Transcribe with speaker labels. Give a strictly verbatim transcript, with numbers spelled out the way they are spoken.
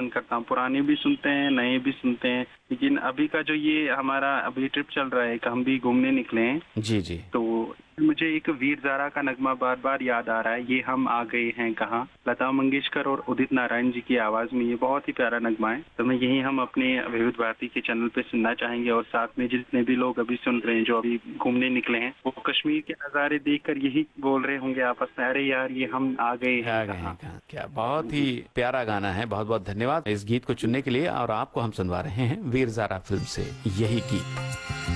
Speaker 1: पसंद करता हूँ। पुराने भी सुनते हैं, नए भी सुनते हैं, लेकिन अभी का जो ये हमारा अभी ट्रिप चल रहा है, कि हम भी घूमने निकले हैं,
Speaker 2: जी, जी।
Speaker 1: तो मुझे एक वीर ज़ारा का नगमा बार-बार याद आ रहा है, ये हम आ गए हैं कहाँ। लता मंगेशकर और उदित नारायण जी की आवाज़ में ये बहुत ही प्यारा नगमा है। तो मैं यही हम अपने विविध भारती के चैनल पे सुनना चाहेंगे और साथ में जितने भी लोग अभी सुन रहे हैं, जो अभी घूमने निकले हैं, वो कश्मीर के नज़ारे देखकर यही बोल रहे होंगे आपस में, अरे यार ये हम आ गए हैं
Speaker 2: आ गए हैं
Speaker 1: कहाँ।
Speaker 2: कहाँ। क्या बहुत ही
Speaker 1: जी।
Speaker 2: प्यारा गाना है। बहुत-बहुत धन्यवाद इस गीत को चुनने के लिए और आपको हम सुनवा रहे हैं वीर ज़ारा फ़िल्म से यही गीत।